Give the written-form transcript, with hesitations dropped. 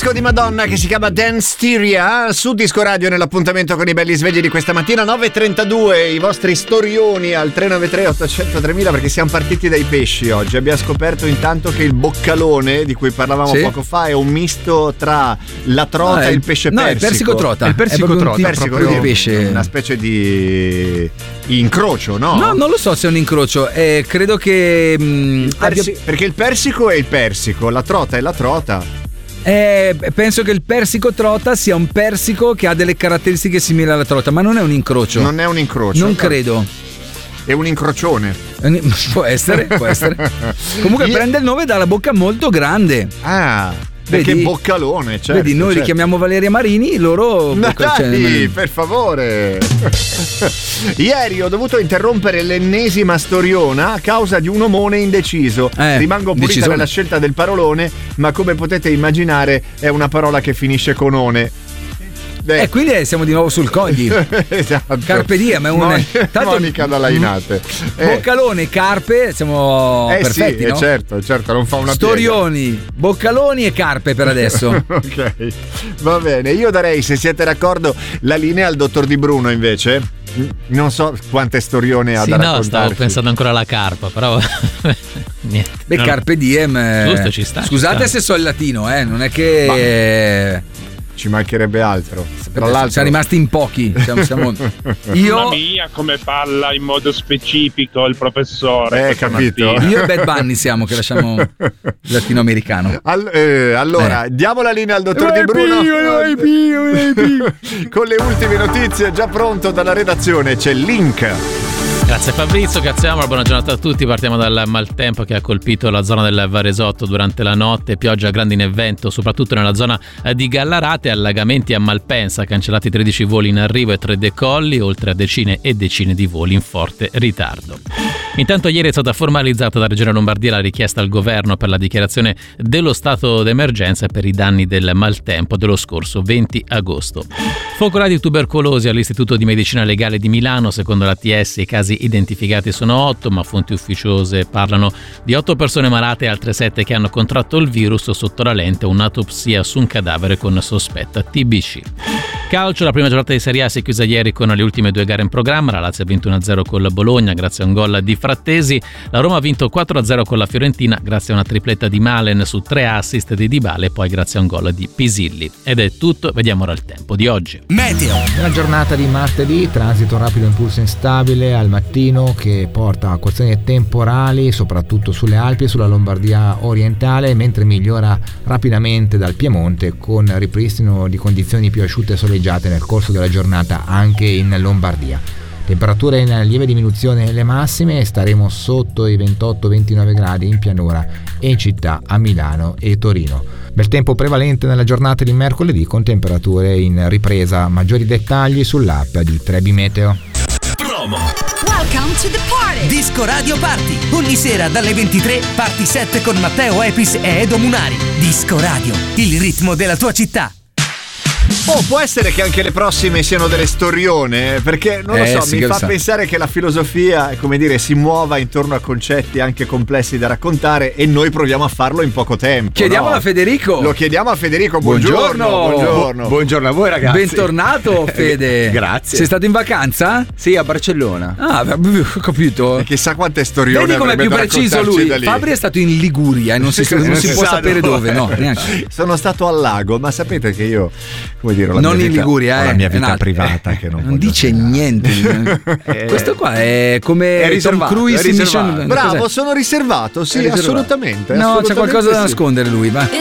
Di Madonna che si chiama Danceteria su Disco Radio nell'appuntamento con i belli svegli di questa mattina. 9.32, i vostri storioni al 393 800 3000, perché siamo partiti dai pesci oggi. Abbiamo scoperto intanto che il boccalone di cui parlavamo poco fa è un misto tra la trota e il pesce persico. No, il persico trota. Il persico trota, proprio pesce. Una specie di incrocio, no? No, non lo so se è un incrocio. Credo che perché il persico è il persico, la trota è la trota. Penso che il persico trota sia un persico che ha delle caratteristiche simili alla trota, ma non è un incrocio. Non è un incrocio. Non credo. È un incrocione. Può essere. Comunque prende il nome dalla bocca molto grande. Perché boccalone, certo. Vedi, noi li chiamiamo Valeria Marini, loro... Dai, per favore. Ieri ho dovuto interrompere l'ennesima storiona a causa di un omone indeciso. Rimango pulita nella scelta del parolone, ma come potete immaginare è una parola che finisce con one. Quindi siamo di nuovo sul cogli. Esatto. Carpe diem è Monica da Lainate. Boccalone, carpe, siamo perfetti, no? certo, non fa una storioni, piega. Boccaloni e carpe per adesso. Ok, va bene. Io darei, se siete d'accordo, la linea al dottor Di Bruno invece. Non so quante storione ha da raccontarci. No, stavo pensando ancora alla carpa, però niente. Carpe diem. Giusto, ci sta. Scusate se so il latino, non è che ci mancherebbe altro. Tra l'altro siamo rimasti in pochi. Io mia come parla in modo specifico il professore. Capito. Io e Bad Bunny siamo, che lasciamo il latinoamericano. Allora, diamo la linea al dottor Di Bruno. Con le ultime notizie, già pronto dalla redazione, c'è Link. Grazie Fabrizio, grazie Amor, buona giornata a tutti. Partiamo dal maltempo che ha colpito la zona del Varesotto durante la notte, pioggia, grandine e vento, soprattutto nella zona di Gallarate, allagamenti a Malpensa, cancellati 13 voli in arrivo e 3 decolli, oltre a decine e decine di voli in forte ritardo. Intanto ieri è stata formalizzata da Regione Lombardia la richiesta al governo per la dichiarazione dello stato d'emergenza per i danni del maltempo dello scorso 20 agosto. Focolai di tubercolosi all'Istituto di Medicina Legale di Milano, secondo l'ATS i casi identificati sono 8, ma fonti ufficiose parlano di 8 persone malate e altre 7 che hanno contratto il virus, sotto la lente un'autopsia su un cadavere con sospetta TBC. Calcio, la prima giornata di Serie A si è chiusa ieri con le ultime 2 gare in programma. La Lazio ha vinto 1-0 con la Bologna grazie a un gol di Frattesi, la Roma ha vinto 4-0 con la Fiorentina grazie a una tripletta di Malen su 3 assist di Dybala e poi grazie a un gol di Pisilli. Ed è tutto, vediamo ora il tempo di oggi. Meteo. Nella giornata di martedì, transito rapido impulso instabile al mattino che porta a acquazzoni temporali soprattutto sulle Alpi e sulla Lombardia orientale, mentre migliora rapidamente dal Piemonte con ripristino di condizioni più asciutte e soleggiate nel corso della giornata anche in Lombardia. Temperature in lieve diminuzione nelle massime, staremo sotto i 28-29 gradi in pianura e in città a Milano e Torino. Bel tempo prevalente nella giornata di mercoledì con temperature in ripresa. Maggiori dettagli sull'app di Trebi Meteo. Promo. Welcome to the party. Disco Radio Party. Ogni sera dalle 23 Party 7 con Matteo Epis e Edo Munari. Disco Radio, il ritmo della tua città. Può essere che anche le prossime siano delle storione, perché non lo so, mi fa pensare che la filosofia, come dire, si muova intorno a concetti anche complessi da raccontare e noi proviamo a farlo in poco tempo. Chiediamolo a Federico. Lo chiediamo a Federico. Buongiorno. Buongiorno a voi ragazzi. Bentornato Fede. Grazie. Sei stato in vacanza? Sì, a Barcellona. Ho capito. E chissà quante storione. Vedi com'è più preciso lui. Fabri è stato in Liguria e non si può sapere dove, no, neanche. Sono stato al lago, ma sapete che io, come dire, non in Liguria, la mia vita privata che non dice niente. Questo qua è come Tom Cruise in Mission. Bravo, sono riservato, sì, assolutamente. No, c'è qualcosa da nascondere lui, va.